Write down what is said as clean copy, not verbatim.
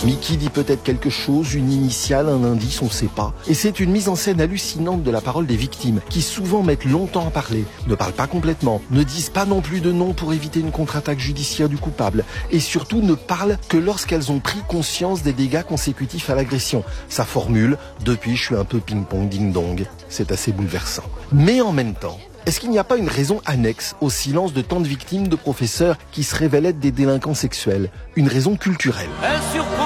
Mickey dit peut-être quelque chose, une initiale, un indice, on sait pas. Et c'est une mise en scène hallucinante de la parole des victimes, qui souvent mettent longtemps à parler, ne parlent pas complètement, ne disent pas non plus de nom pour éviter une contre-attaque judiciaire du coupable, et surtout ne parlent que lorsqu'elles ont pris conscience des dégâts consécutifs à l'agression. Sa formule, depuis je suis un peu ping-pong ding-dong, c'est assez bouleversant. Mais en même temps, est-ce qu'il n'y a pas une raison annexe au silence de tant de victimes de professeurs qui se révèlent être des délinquants sexuels? Une raison culturelle.